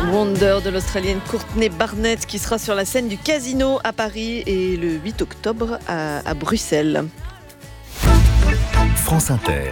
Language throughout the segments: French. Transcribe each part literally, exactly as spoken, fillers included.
Wonder de l'Australienne Courtney Barnett qui sera sur la scène du Casino à Paris et le huit octobre à, à Bruxelles. France Inter.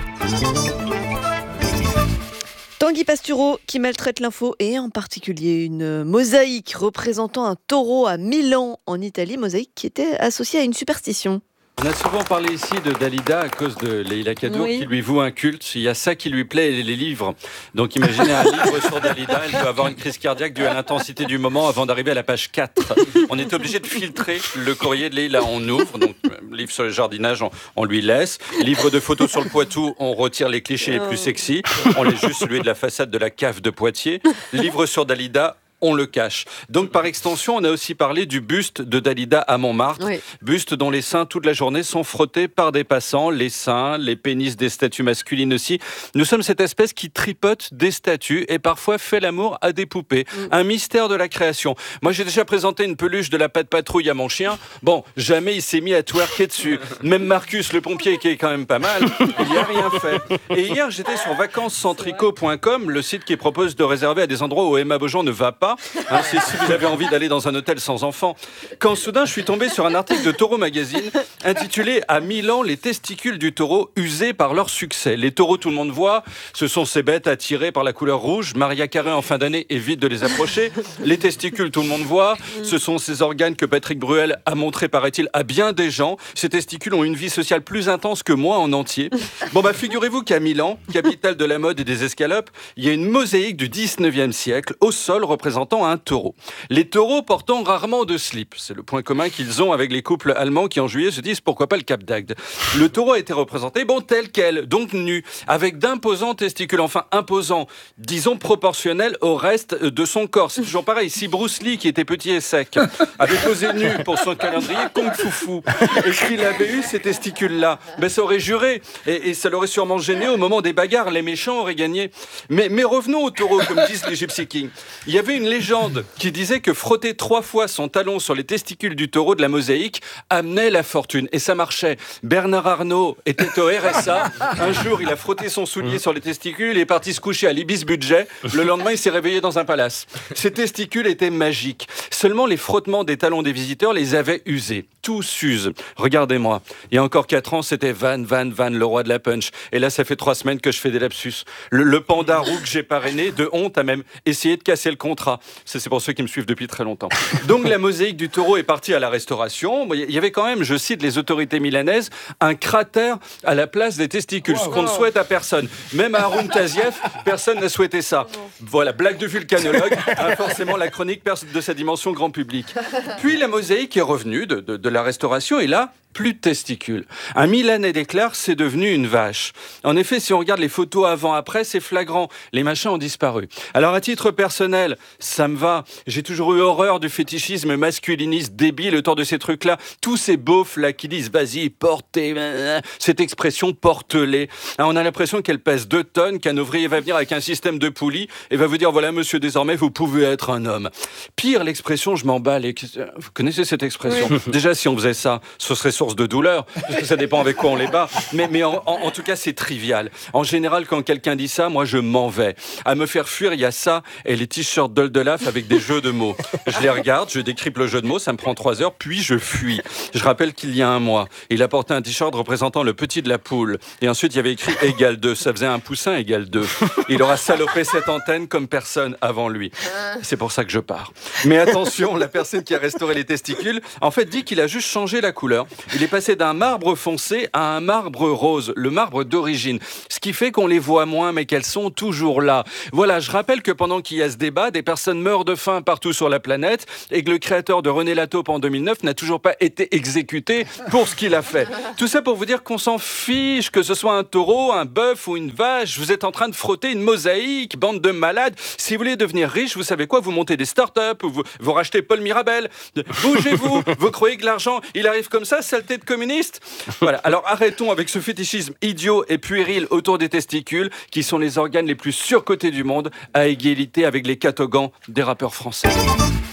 Tanguy Pastureau qui maltraite l'info et en particulier une mosaïque représentant un taureau à Milan en Italie, mosaïque qui était associée à une superstition. On a souvent parlé ici de Dalida à cause de Leïla Kadour Oui. qui lui voue un culte. Il y a ça qui lui plaît, les livres. Donc imaginez un livre sur Dalida, elle peut avoir une crise cardiaque due à l'intensité du moment avant d'arriver à la page quatre. On est obligé de filtrer le courrier de Leïla, on ouvre, donc livre sur le jardinage, on, on lui laisse. Livre de photos sur le Poitou, on retire les clichés les plus sexy, on laisse juste celui de la façade de la cave de Poitiers. Livre sur Dalida, on le cache. Donc, par extension, on a aussi parlé du buste de Dalida à Montmartre. Oui. Buste dont les seins, toute la journée, sont frottés par des passants. Les seins, les pénis des statues masculines aussi. Nous sommes cette espèce qui tripote des statues et parfois fait l'amour à des poupées. Mm. Un mystère de la création. Moi, j'ai déjà présenté une peluche de la Patte Patrouille à mon chien. Bon, jamais il s'est mis à twerker dessus. Même Marcus, le pompier, qui est quand même pas mal, il n'y a rien fait. Et hier, j'étais sur vacances sans tricot point com, le site qui propose de réserver à des endroits où Emma Beaujean ne va pas. Hein, c'est si vous avez envie d'aller dans un hôtel sans enfants. Quand soudain, je suis tombé sur un article de Taureau Magazine intitulé « À Milan, les testicules du taureau usés par leur succès ». Les taureaux, tout le monde voit, ce sont ces bêtes attirées par la couleur rouge. Maria Carré, en fin d'année, évite de les approcher. Les testicules, tout le monde voit, ce sont ces organes que Patrick Bruel a montré, paraît-il, à bien des gens. Ces testicules ont une vie sociale plus intense que moi en entier. Bon, bah, figurez-vous qu'à Milan, capitale de la mode et des escalopes, il y a une mosaïque du dix-neuvième siècle, au sol, représentant un taureau. Les taureaux portant rarement de slip. C'est le point commun qu'ils ont avec les couples allemands qui en juillet se disent pourquoi pas le Cap d'Agde. Le taureau a été représenté, bon, tel quel, donc nu, avec d'imposants testicules, enfin imposants, disons proportionnels au reste de son corps. C'est toujours pareil, si Bruce Lee, qui était petit et sec, avait posé nu pour son calendrier Kung Fu Fu, et qu'il avait eu ces testicules-là, ben ça aurait juré, et, et ça l'aurait sûrement gêné au moment des bagarres, les méchants auraient gagné. Mais, mais revenons au taureau, comme disent les Gypsy Kings. Il y avait une légende qui disait que frotter trois fois son talon sur les testicules du taureau de la mosaïque amenait la fortune. Et ça marchait. Bernard Arnault était au R S A. Un jour, il a frotté son soulier sur les testicules et est parti se coucher à l'Ibis Budget. Le lendemain, il s'est réveillé dans un palace. Ces testicules étaient magiques. Seulement, les frottements des talons des visiteurs les avaient usés. Tout s'use. Regardez-moi. Il y a encore quatre ans, c'était Van, Van, Van, le roi de la punch. Et là, ça fait trois semaines que je fais des lapsus. Le, le panda roux que j'ai parrainé, de honte, a même essayé de casser le contrat. Ça, c'est pour ceux qui me suivent depuis très longtemps. Donc, la mosaïque du taureau est partie à la restauration. Il y avait quand même, je cite les autorités milanaises, un cratère à la place des testicules, wow, ce qu'on wow. ne souhaite à personne. Même à Haroun Tazieff, personne n'a souhaité ça. Voilà, blague de vulcanologue, hein, forcément la chronique de sa dimension grand public. Puis la mosaïque est revenue de, de, de la restauration et là, plus de testicules. Un Milanais déclare, c'est devenu une vache. En effet, si on regarde les photos avant-après, c'est flagrant. Les machins ont disparu. Alors, à titre personnel, ça me va. J'ai toujours eu horreur du fétichisme masculiniste débile autour de ces trucs-là. Tous ces beaufs-là qui disent, vas-y, portez, cette expression, porte-les. On a l'impression qu'elle pèse deux tonnes, qu'un ouvrier va venir avec un système de poulies et va vous dire, voilà, monsieur, désormais, vous pouvez être un homme. Pire, l'expression, je m'emballe. Vous connaissez cette expression? Oui. Déjà, si on faisait ça, ce serait source de douleur, parce que ça dépend avec quoi on les bat. Mais, mais en, en, en tout cas, c'est trivial. En général, quand quelqu'un dit ça, moi, je m'en vais. À me faire fuir, il y a ça et les t-shirts d'Oldelaf avec des jeux de mots. Je les regarde, je décrypte le jeu de mots, ça me prend trois heures, puis je fuis. Je rappelle qu'il y a un mois, il a porté un t-shirt représentant le petit de la poule. Et ensuite, il y avait écrit égal deux. Ça faisait un poussin égal deux. Il aura salopé cette antenne comme personne avant lui. C'est pour ça que je pars. Mais attention, la personne qui a restauré les testicules, en fait, dit qu'il a juste changé la couleur. Il est passé d'un marbre foncé à un marbre rose, le marbre d'origine. Ce qui fait qu'on les voit moins, mais qu'elles sont toujours là. Voilà, je rappelle que pendant qu'il y a ce débat, des personnes meurent de faim partout sur la planète et que le créateur de René Lataupe en deux mille neuf n'a toujours pas été exécuté pour ce qu'il a fait. Tout ça pour vous dire qu'on s'en fiche, que ce soit un taureau, un bœuf ou une vache. Vous êtes en train de frotter une mosaïque, bande de malades. Si vous voulez devenir riche, vous savez quoi? Vous montez des startups, vous, vous rachetez Paul Mirabel. Bougez-vous. Vous croyez que l'argent, il arrive comme ça, saleté de communiste? Voilà. Alors arrêtons avec ce fétichisme idiot et puéril autour des testicules, qui sont les organes les plus surcotés du monde, à égalité avec les catogans des rappeurs français.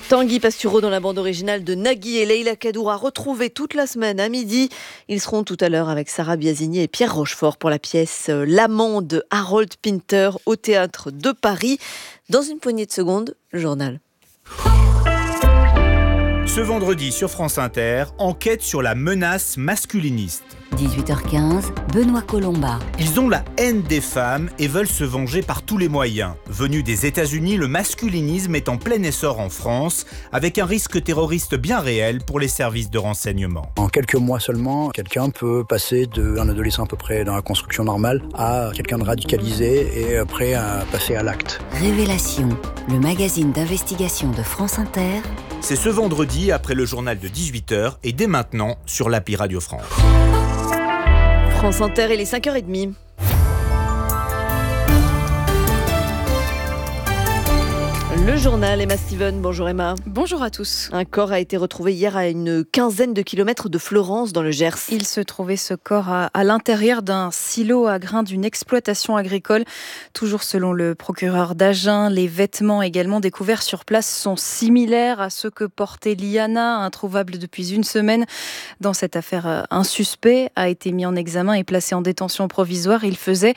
Tanguy Pastureau dans la bande originale de Nagui et Leila Kadour à retrouver toute la semaine à midi. Ils seront tout à l'heure avec Sarah Biasini et Pierre Rochefort pour la pièce L'amant de Harold Pinter au Théâtre de Paris. Dans une poignée de secondes, le journal. Ce vendredi sur France Inter, enquête sur la menace masculiniste. dix-huit heures quinze, Benoît Colomba. Ils ont la haine des femmes et veulent se venger par tous les moyens. Venu des États-Unis, le masculinisme est en plein essor en France, avec un risque terroriste bien réel pour les services de renseignement. En quelques mois seulement, quelqu'un peut passer d'un adolescent à peu près dans la construction normale à quelqu'un de radicalisé et prêt à passer à l'acte. Révélation, le magazine d'investigation de France Inter. C'est ce vendredi après le journal de dix-huit heures et dès maintenant sur l'appli Radio France. France Inter, il est cinq heures trente. Le journal, Emma Steven. Bonjour Emma. Bonjour à tous. Un corps a été retrouvé hier à une quinzaine de kilomètres de Fleurance dans le Gers. Il se trouvait ce corps à, à l'intérieur d'un silo à grains d'une exploitation agricole. Toujours selon le procureur d'Agen, les vêtements également découverts sur place sont similaires à ceux que portait Liana, introuvable depuis une semaine. Dans cette affaire, un suspect a été mis en examen et placé en détention provisoire. Il faisait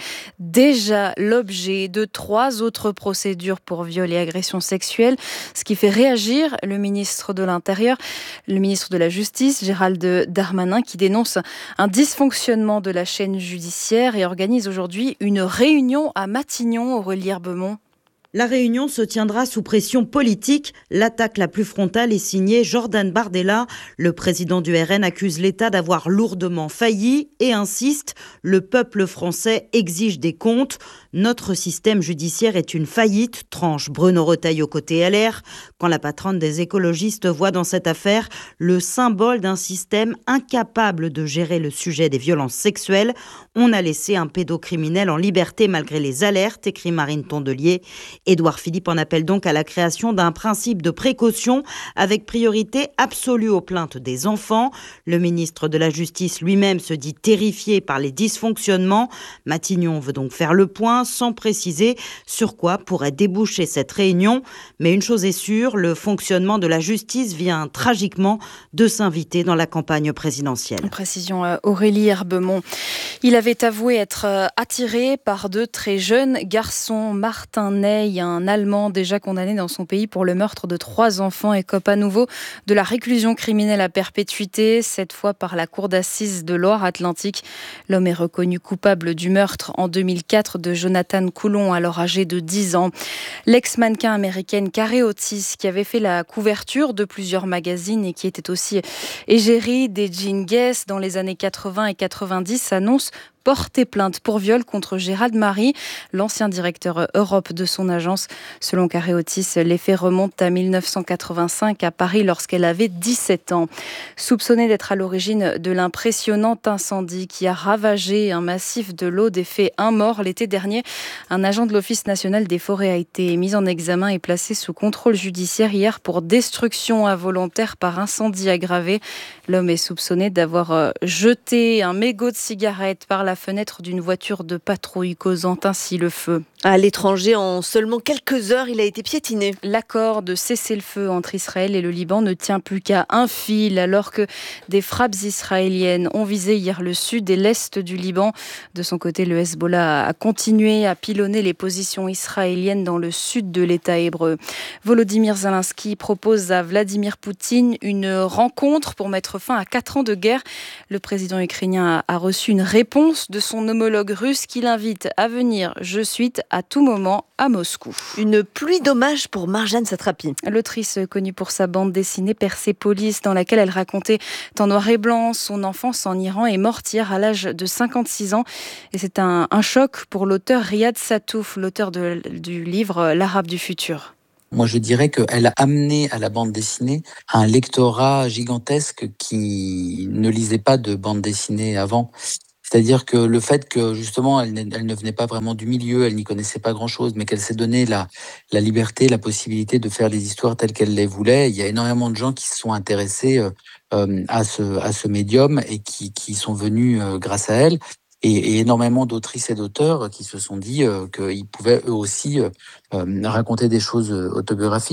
déjà l'objet de trois autres procédures pour viol et agression sexuelle, ce qui fait réagir le ministre de l'Intérieur, le ministre de la Justice, Gérald Darmanin, qui dénonce un dysfonctionnement de la chaîne judiciaire et organise aujourd'hui une réunion à Matignon, Aurélie Herbemont. La réunion se tiendra sous pression politique. L'attaque la plus frontale est signée Jordan Bardella. Le président du R N accuse l'État d'avoir lourdement failli et insiste « Le peuple français exige des comptes. Notre système judiciaire est une faillite », tranche Bruno Retailleau côté L R. Quand la patronne des écologistes voit dans cette affaire le symbole d'un système incapable de gérer le sujet des violences sexuelles, on a laissé un pédocriminel en liberté malgré les alertes, écrit Marine Tondelier. Édouard Philippe en appelle donc à la création d'un principe de précaution avec priorité absolue aux plaintes des enfants. Le ministre de la Justice lui-même se dit terrifié par les dysfonctionnements. Matignon veut donc faire le point sans préciser sur quoi pourrait déboucher cette réunion. Mais une chose est sûre, le fonctionnement de la justice vient tragiquement de s'inviter dans la campagne présidentielle. Précision Aurélie Herbemont. Il avait avoué être attiré par de très jeunes garçons. Martin Ney, un Allemand déjà condamné dans son pays pour le meurtre de trois enfants, écope à nouveau de la réclusion criminelle à perpétuité, cette fois par la cour d'assises de Loire-Atlantique. L'homme est reconnu coupable du meurtre en deux mille quatre de Jonathan Coulon, alors âgé de dix ans. L'ex-mannequin américaine Carrie Otis, qui avait fait la couverture de plusieurs magazines et qui était aussi égérie des jeans Guess dans les années quatre-vingts et quatre-vingt-dix, annonce porter plainte pour viol contre Gérald Marie, l'ancien directeur Europe de son agence. Selon Carrie Otis, les faits remontent à mille neuf cent quatre-vingt-cinq à Paris lorsqu'elle avait dix-sept ans. Soupçonnée d'être à l'origine de l'impressionnant incendie qui a ravagé un massif de l'Aude et fait un mort l'été dernier, un agent de l'Office national des forêts a été mis en examen et placé sous contrôle judiciaire hier pour destruction involontaire par incendie aggravé. L'homme est soupçonné d'avoir jeté un mégot de cigarette par la fenêtre d'une voiture de patrouille, causant ainsi le feu. À l'étranger, en seulement quelques heures, il a été piétiné. L'accord de cessez-le-feu entre Israël et le Liban ne tient plus qu'à un fil, alors que des frappes israéliennes ont visé hier le sud et l'est du Liban. De son côté, le Hezbollah a continué à pilonner les positions israéliennes dans le sud de l'État hébreu. Volodymyr Zelensky propose à Vladimir Poutine une rencontre pour mettre fin à quatre ans de guerre. Le président ukrainien a reçu une réponse de son homologue russe qui l'invite à venir, je cite, à tout moment à Moscou. Une pluie d'hommages pour Marjane Satrapi. L'autrice connue pour sa bande dessinée Persépolis, dans laquelle elle racontait en noir et blanc son enfance en Iran, est morte hier à l'âge de cinquante-six ans. Et c'est un, un choc pour l'auteur Riyad Sattouf, l'auteur de, du livre L'Arabe du futur. Moi, je dirais qu'elle a amené à la bande dessinée un lectorat gigantesque qui ne lisait pas de bande dessinée avant. C'est-à-dire que le fait que, justement, elle, elle ne venait pas vraiment du milieu, elle n'y connaissait pas grand-chose, mais qu'elle s'est donné la, la liberté, la possibilité de faire les histoires telles qu'elle les voulait. Il y a énormément de gens qui se sont intéressés euh, à, ce, à ce médium et qui, qui sont venus euh, grâce à elle. Et, et énormément d'autrices et d'auteurs qui se sont dit euh, qu'ils pouvaient eux aussi euh, raconter des choses autobiographiques.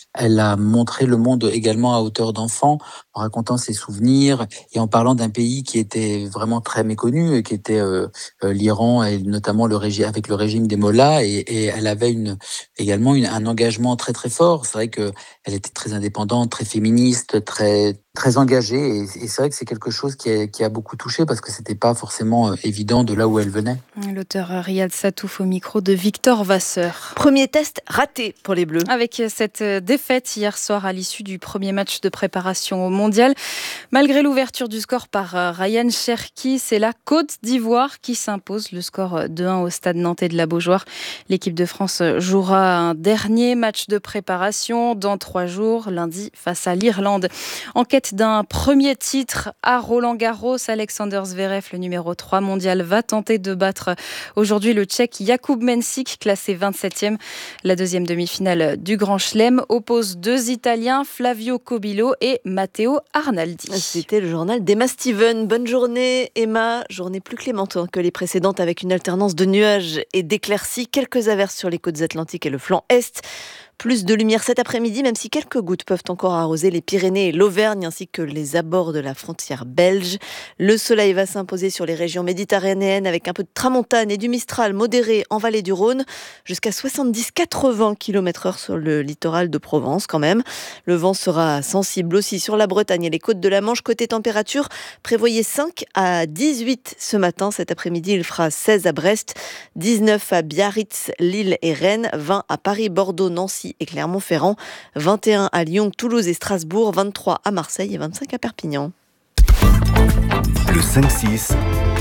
Elle a montré le monde également à hauteur d'enfant, en racontant ses souvenirs et en parlant d'un pays qui était vraiment très méconnu, qui était euh, euh, l'Iran, et notamment le régime, avec le régime des mollahs. Et, et elle avait une, également une, un engagement très très fort. C'est vrai qu'elle était très indépendante, très féministe, très très engagée. Et, et c'est vrai que c'est quelque chose qui a, qui a beaucoup touché parce que c'était pas forcément évident de là où elle venait. L'auteur Riyad Satouf au micro de Victor Vasseur. Premier test raté pour les Bleus. Avec cette défaite hier soir à l'issue du premier match de préparation au mondial. Malgré l'ouverture du score par Ryan Cherki, c'est la Côte d'Ivoire qui s'impose. Le score deux un au stade nantais de la Beaujoire. L'équipe de France jouera un dernier match de préparation dans trois jours, lundi face à l'Irlande. En quête d'un premier titre à Roland-Garros, Alexander Zverev, le numéro trois mondial, va tenter de battre aujourd'hui le Tchèque Jakub Mensik, classé vingt-septième. La deuxième demi-finale du Grand Chelem oppose deux Italiens, Flavio Cobillo et Matteo Arnaldi. C'était le journal d'Emma Steven. Bonne journée Emma, journée plus clémente que les précédentes avec une alternance de nuages et d'éclaircies, quelques averses sur les côtes atlantiques et le flanc est. Plus de lumière cet après-midi, même si quelques gouttes peuvent encore arroser les Pyrénées et l'Auvergne, ainsi que les abords de la frontière belge. Le soleil va s'imposer sur les régions méditerranéennes avec un peu de tramontane et du mistral modéré en vallée du Rhône, jusqu'à soixante-dix à quatre-vingts kilomètres heure sur le littoral de Provence quand même. Le vent sera sensible aussi sur la Bretagne et les côtes de la Manche. Côté température, prévoyez cinq à dix-huit ce matin. Cet après-midi, il fera seize à Brest, dix-neuf à Biarritz, Lille et Rennes, vingt à Paris, Bordeaux, Nancy et Clermont-Ferrand, vingt et un à Lyon, Toulouse et Strasbourg, vingt-trois à Marseille et vingt-cinq à Perpignan. Le cinq six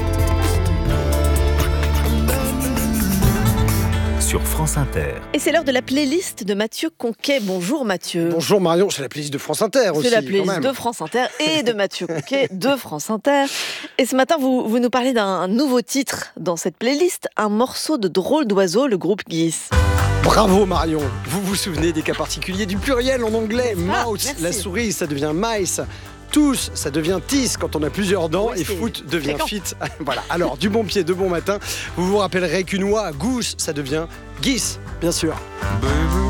sur France Inter. Et c'est l'heure de la playlist de Mathieu Conquet. Bonjour Mathieu. Bonjour Marion, c'est la playlist de France Inter aussi. C'est la playlist de France Inter et de Mathieu Conquet de France Inter. Et ce matin, vous, vous nous parlez d'un nouveau titre dans cette playlist, un morceau de Drôle d'oiseau, le groupe Geese. Bravo Marion. Vous vous souvenez des cas particuliers du pluriel en anglais. Ah, Mouse, merci. la souris, ça devient mice. Tous, ça devient tis quand on a plusieurs dents, Oui, et foot devient fréquent. fit. Voilà. Alors, du bon pied, de bon matin. Vous vous rappellerez qu'une oie, goose, ça devient geese, bien sûr.